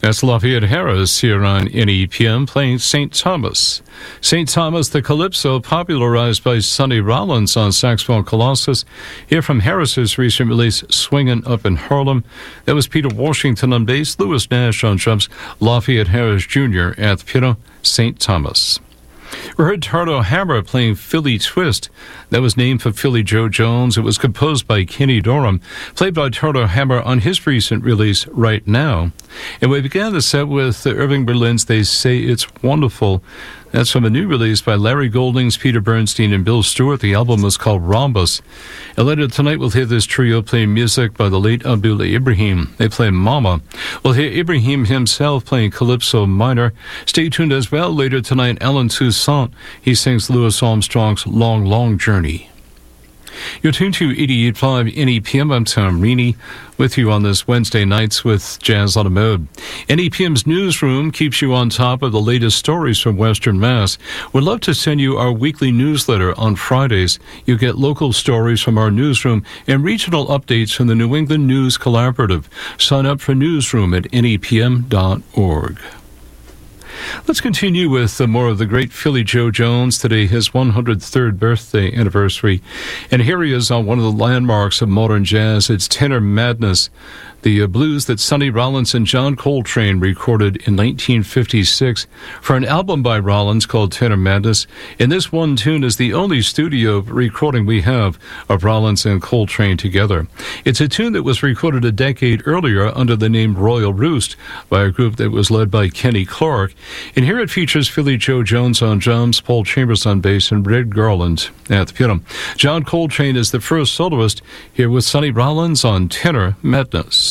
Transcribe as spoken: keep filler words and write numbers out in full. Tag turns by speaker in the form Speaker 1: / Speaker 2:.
Speaker 1: That's Lafayette Harris here on N E P M playing Saint Thomas. Saint Thomas, the Calypso, popularized by Sonny Rollins on saxophone Colossus. Here from Harris's recent release, Swingin' Up in Harlem. That was Peter Washington on bass, Louis Nash on drums, Lafayette Harris Junior at the piano, Saint Thomas. We heard Tardo Hammer playing Philly Twist. That was named for Philly Joe Jones. It was composed by Kenny Dorham, played by Tardo Hammer on his recent release, Right Now. And we began the set with Irving Berlin's They Say It's Wonderful. That's from a new release by Larry Goldings, Peter Bernstein, and Bill Stewart. The album was called Rhombus. And later tonight, we'll hear this trio playing music by the late Abdullah Ibrahim. They play Mama. We'll hear Ibrahim himself playing Calypso Minor. Stay tuned as well. Later tonight, Alan Toussaint. He sings Louis Armstrong's Long, Long Journey. You're tuned to eighty-eight point five N E P M. I'm Tom Reaney with you on this Wednesday nights with Jazz on the Mode. N E P M's newsroom keeps you on top of the latest stories from Western Mass. We'd love to send you our weekly newsletter on Fridays. You get local stories from our newsroom and regional updates from the New England News Collaborative. Sign up for newsroom at N E P M dot org. Let's continue with uh, more of the great Philly Joe Jones. Today, his one hundred third birthday anniversary. And here he is on one of the landmarks of modern jazz. It's Tenor Madness, the uh, blues that Sonny Rollins and John Coltrane recorded in nineteen fifty-six for an album by Rollins called Tenor Madness. And this one tune is the only studio recording we have of Rollins and Coltrane together. It's a tune that was recorded a decade earlier under the name Royal Roost by a group that was led by Kenny Clark. And here it features Philly Joe Jones on drums, Paul Chambers on bass, and Red Garland at the piano. John Coltrane is the first soloist, here with Sonny Rollins on Tenor Madness.